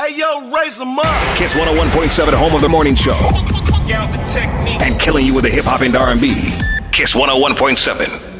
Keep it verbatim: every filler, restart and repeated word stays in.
Hey, yo, raise them up. Kiss one oh one point seven, home of the morning show. And killing you with the hip hop and R and B. Kiss one oh one point seven.